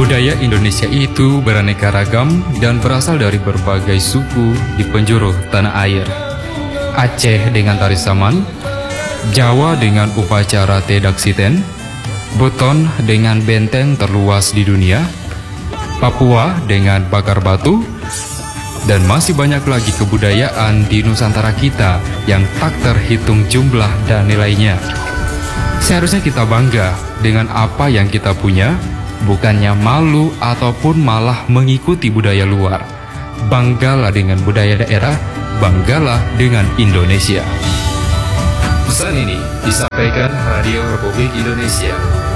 Budaya Indonesia itu beraneka ragam dan berasal dari berbagai suku di penjuru tanah air. Aceh dengan tari saman, Jawa dengan upacara Tedaksiten, Buton dengan benteng terluas di dunia, Papua dengan bakar batu, dan masih banyak lagi kebudayaan di Nusantara kita yang tak terhitung jumlah dan nilainya. Seharusnya kita bangga dengan apa yang kita punya, bukannya malu ataupun malah mengikuti budaya luar. Banggalah dengan budaya daerah, banggalah dengan Indonesia. Pesan ini disampaikan Radio Republik Indonesia.